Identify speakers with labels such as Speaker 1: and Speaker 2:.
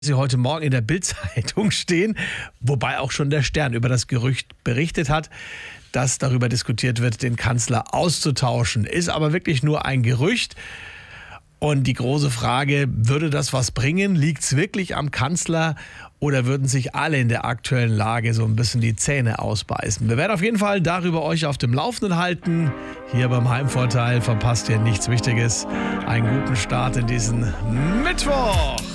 Speaker 1: Sie heute Morgen in der Bild-Zeitung stehen, wobei auch schon der Stern über das Gerücht berichtet hat, dass darüber diskutiert wird, den Kanzler auszutauschen. Ist aber wirklich nur ein Gerücht. Und die große Frage, würde das was bringen? Liegt es wirklich am Kanzler oder würden sich alle in der aktuellen Lage so ein bisschen die Zähne ausbeißen? Wir werden auf jeden Fall darüber euch auf dem Laufenden halten. Hier beim Heimvorteil verpasst ihr nichts Wichtiges. Einen guten Start in diesen Mittwoch.